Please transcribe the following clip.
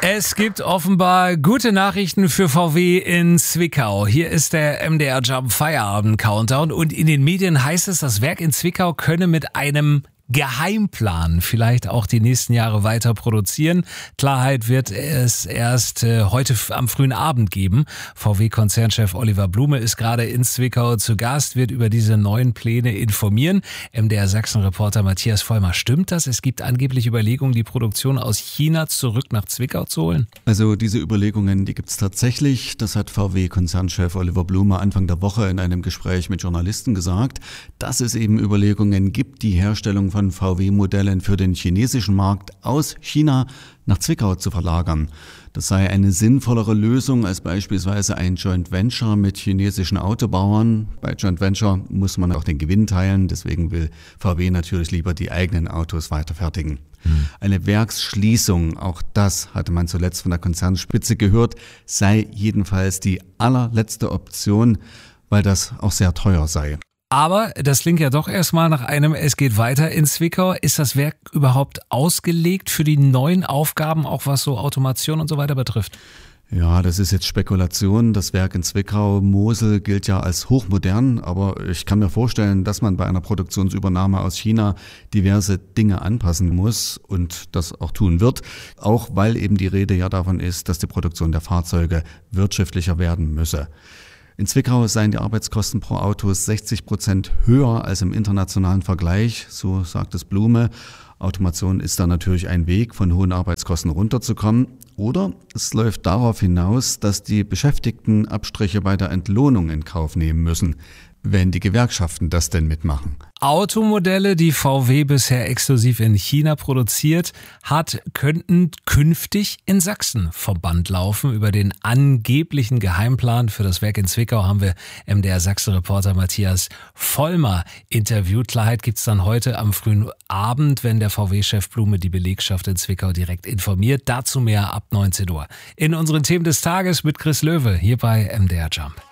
Es gibt offenbar gute Nachrichten für VW in Zwickau. Hier ist der MDR Jump Feierabend Countdown und in den Medien heißt es, das Werk in Zwickau könne mit einem Geheimplan vielleicht auch die nächsten Jahre weiter produzieren. Klarheit wird es erst heute am frühen Abend geben. VW-Konzernchef Oliver Blume ist gerade in Zwickau zu Gast, wird über diese neuen Pläne informieren. MDR Sachsen-Reporter Matthias Vollmer, stimmt das? Es gibt angeblich Überlegungen, die Produktion aus China zurück nach Zwickau zu holen? Also diese Überlegungen, die gibt es tatsächlich. Das hat VW-Konzernchef Oliver Blume Anfang der Woche in einem Gespräch mit Journalisten gesagt, dass es eben Überlegungen gibt, die Herstellung von VW-Modellen für den chinesischen Markt aus China nach Zwickau zu verlagern. Das sei eine sinnvollere Lösung als beispielsweise ein Joint Venture mit chinesischen Autobauern. Bei Joint Venture muss man auch den Gewinn teilen, deswegen will VW natürlich lieber die eigenen Autos weiterfertigen. Eine Werksschließung, auch das hatte man zuletzt von der Konzernspitze gehört, sei jedenfalls die allerletzte Option, weil das auch sehr teuer sei. Aber das klingt ja doch erstmal nach einem Es geht weiter in Zwickau. Ist das Werk überhaupt ausgelegt für die neuen Aufgaben, auch was so Automation und so weiter betrifft? Ja, das ist jetzt Spekulation. Das Werk in Zwickau-Mosel gilt ja als hochmodern, aber ich kann mir vorstellen, dass man bei einer Produktionsübernahme aus China diverse Dinge anpassen muss und das auch tun wird, auch weil eben die Rede ja davon ist, dass die Produktion der Fahrzeuge wirtschaftlicher werden müsse. In Zwickau seien die Arbeitskosten pro Auto 60% höher als im internationalen Vergleich, so sagt es Blume. Automation ist da natürlich ein Weg, von hohen Arbeitskosten runterzukommen. Oder es läuft darauf hinaus, dass die Beschäftigten Abstriche bei der Entlohnung in Kauf nehmen müssen, wenn die Gewerkschaften das denn mitmachen. Automodelle, die VW bisher exklusiv in China produziert hat, könnten künftig in Sachsen vom Band laufen. Über den angeblichen Geheimplan für das Werk in Zwickau haben wir MDR Sachsen-Reporter Matthias Vollmer interviewt. Klarheit gibt's dann heute am frühen Abend, wenn der VW-Chef Blume die Belegschaft in Zwickau direkt informiert. Dazu mehr ab 19 Uhr. In unseren Themen des Tages mit Chris Löwe hier bei MDR Jump.